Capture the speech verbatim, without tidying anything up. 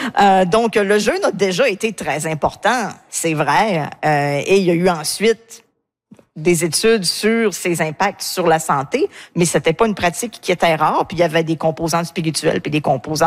Euh, donc, le jeûne a déjà été très important, c'est vrai. Euh, et il y a eu ensuite des études sur ses impacts sur la santé, mais c'était pas une pratique qui était rare. Puis il y avait des composantes spirituelles puis des composantes